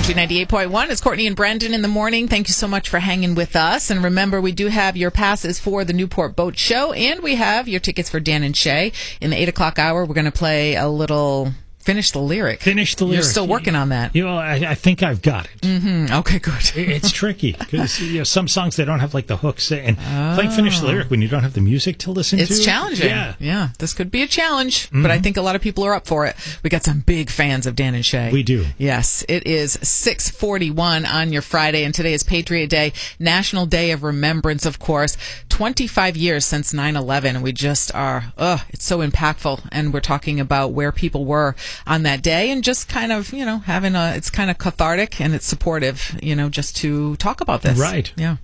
Country 98.1. It's Courtney and Brendan in the morning. Thank you so much for hanging with us. And remember, we do have your passes for the Newport Boat Show, and we have your tickets for Dan and Shay. In the 8 o'clock hour, we're going to play a little... Finish the lyric. You're still working on that. I think I've got it. Mm-hmm. Okay, good. It's tricky because some songs they don't have like the hooks and playing Finish the Lyric when you don't have the music to listen to. It's challenging. Yeah. This could be a challenge, but I think a lot of people are up for it. We got some big fans of Dan and Shay. We do. Yes, it is 6:41 on your Friday, and today is Patriot Day, National Day of Remembrance, of course. 25 years since 9/11, and we just are. It's so impactful, and we're talking about where people were on that day, and just kind of, it's kind of cathartic and it's supportive, just to talk about this. Right. Yeah.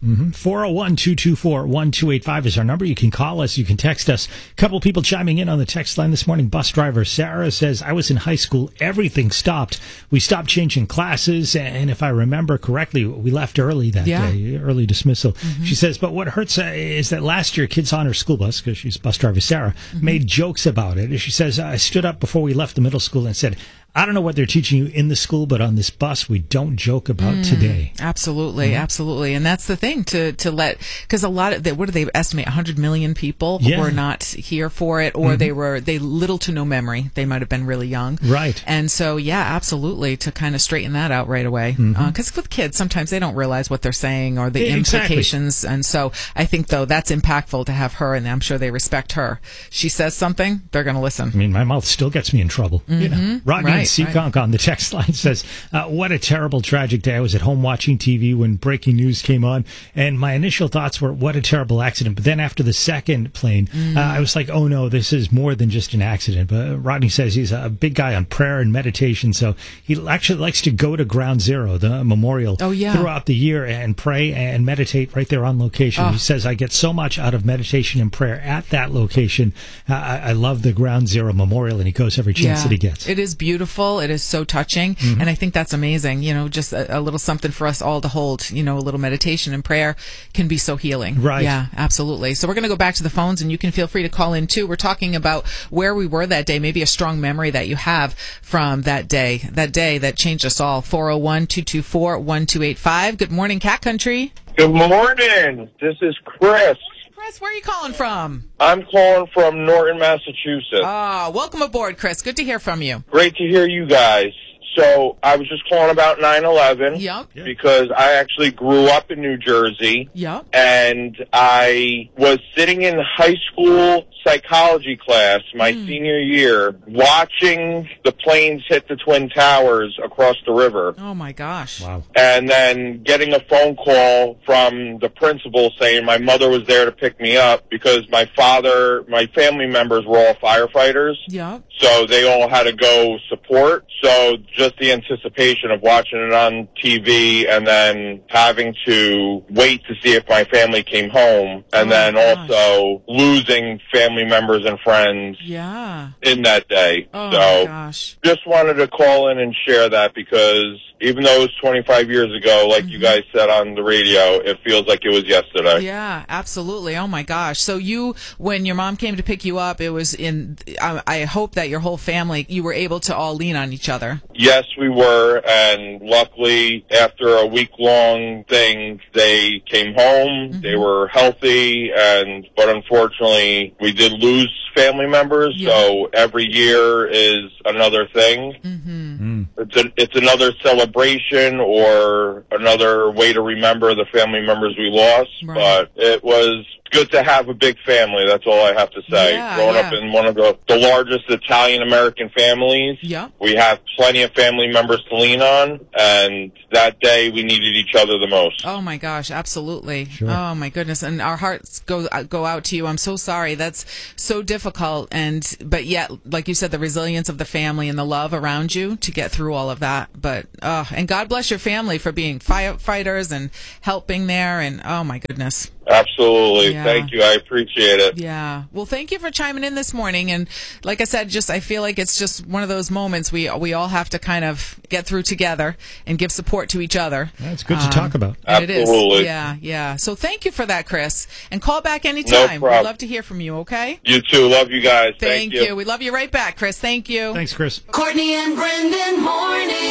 401-224-1285 is our number. You can call us. You can text us. A couple people chiming in on the text line this morning. Bus driver Sarah says, I was in high school. Everything stopped. We stopped changing classes. And if I remember correctly, we left early that day, early dismissal. She says, but what hurts is that last year, kids on her school bus, because she's bus driver Sarah, made jokes about it. She says, I stood up before we left the middle school and said, I don't know what they're teaching you in the school, but on this bus, we don't joke about today. Absolutely, absolutely. And that's the thing, to let, because a lot of, what do they estimate, 100 million people were not here for it, or they little to no memory. They might have been really young. Right. And so, absolutely, to kind of straighten that out right away. Because with kids, sometimes they don't realize what they're saying or the implications. And so I think, though, that's impactful to have her, and I'm sure they respect her. She says something, they're going to listen. I mean, my mouth still gets me in trouble. Rodney Seekonk on the text line says, what a terrible, tragic day. I was at home watching TV when breaking news came on, and my initial thoughts were, what a terrible accident. But then after the second plane, I was like, oh no, this is more than just an accident. But Rodney says he's a big guy on prayer and meditation, so he actually likes to go to Ground Zero, the memorial, throughout the year and pray and meditate right there on location. He says, I get so much out of meditation and prayer at that location. I love the Ground Zero Memorial, and he goes every chance that he gets. It is beautiful. It is so touching. And I think that's amazing. Just a little something for us all to hold. A little meditation and prayer can be so healing. Right. Yeah, absolutely. So we're going to go back to the phones, and you can feel free to call in too. We're talking about where we were that day, maybe a strong memory that you have from that day that changed us all. 401-224-1285. Good morning, Cat Country. Good morning. This is Chris. Chris, where are you calling from? I'm calling from Norton, Massachusetts. Welcome aboard, Chris. Good to hear from you. Great to hear you guys. So I was just calling about 9/11 because I actually grew up in New Jersey. And I was sitting in high school psychology class my senior year watching the planes hit the Twin Towers across the river. Oh, my gosh. Wow. And then getting a phone call from the principal saying my mother was there to pick me up because my family members were all firefighters. So they all had to go support. So just the anticipation of watching it on TV and then having to wait to see if my family came home, and then also losing family members and friends in that day. My gosh. Just wanted to call in and share that because even though it was 25 years ago, like you guys said on the radio, it feels like it was yesterday. Yeah, absolutely. Oh, my gosh. So when your mom came to pick you up, it was I hope that your whole family, you were able to all lean on each other. Yes, we were, and luckily, after a week-long thing, they came home. They were healthy, but unfortunately, we did lose family members, so every year is another thing. It's another celebration or another way to remember the family members we lost, but it was good to have a big family. That's all I have to say. Growing up in one of the largest Italian-American families, we have plenty of family members to lean on, and that day we needed each other the most. Oh, my gosh, absolutely. Oh, my goodness, and our hearts go out to you. I'm so sorry. That's so difficult, but yet, like you said, the resilience of the family and the love around you to get through all of that. But and God bless your family for being firefighters and helping there, and oh, my goodness. Absolutely. Thank you. I appreciate it. Yeah. Well, thank you for chiming in this morning. And like I said, I feel like it's just one of those moments we all have to kind of get through together and give support to each other. That's good to talk about. Absolutely. It is. Yeah. So thank you for that, Chris. And call back anytime. No problem. We'd love to hear from you, okay? You too. Love you guys. Thank you. We love you right back, Chris. Thank you. Thanks, Chris. Courtney and Brendan mornings.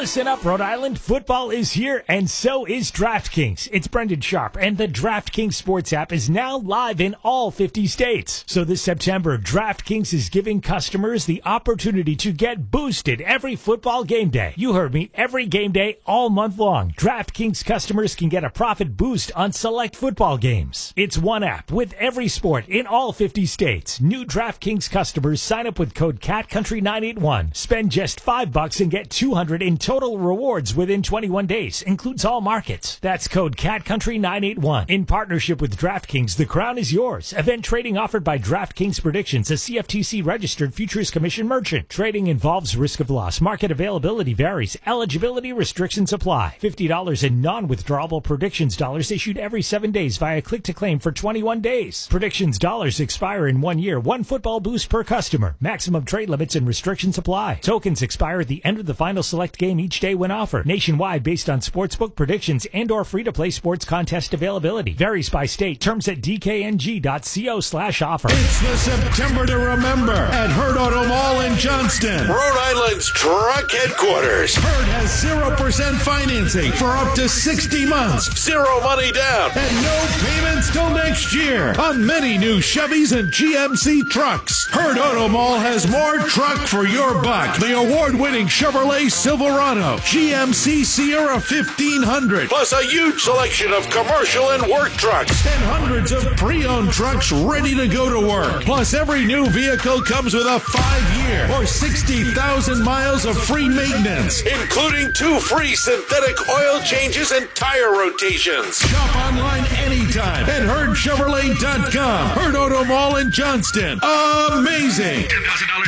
Listen up, Rhode Island. Football is here, and so is DraftKings. It's Brendan Sharp, and the DraftKings Sports app is now live in all 50 states. So this September, DraftKings is giving customers the opportunity to get boosted every football game day. You heard me, every game day all month long. DraftKings customers can get a profit boost on select football games. It's one app with every sport in all 50 states. New DraftKings customers sign up with code CATCountry981. Spend just $5 and get $200 in total rewards within 21 days. Includes all markets. That's code CATCountry981. In partnership with DraftKings, the crown is yours. Event trading offered by DraftKings Predictions, a CFTC registered futures commission merchant. Trading involves risk of loss. Market availability varies. Eligibility restrictions apply. $50 in non-withdrawable predictions dollars issued every 7 days via click-to-claim for 21 days. Predictions dollars expire in 1 year. One football boost per customer. Maximum trade limits and restrictions apply. Tokens expire at the end of the final select game each day when offered. Nationwide based on sportsbook predictions and or free-to-play sports contest availability. Varies by state. Terms at dkng.co/offer. It's the September to remember at Herd Auto Mall in Johnston, Rhode Island's truck headquarters. Herd has 0% financing for up to 60 months. Zero money down. And no payments till next year on many new Chevys and GMC trucks. Herd Auto Mall has more truck for your buck. The award-winning Chevrolet Silverado, GMC Sierra 1500, Plus a huge selection of commercial and work trucks. and hundreds of pre-owned trucks ready to go to work. Plus, every new vehicle comes with a 5-year or 60,000 miles of free maintenance. Including 2 free synthetic oil changes and tire rotations. Shop online anytime at HerdChevrolet.com. Herd Auto Mall in Johnston. Amazing!